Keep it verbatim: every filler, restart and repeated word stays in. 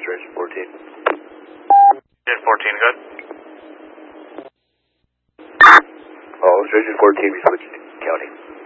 Station fourteen. Station fourteen, good. Oh, Station fourteen, we switched to county.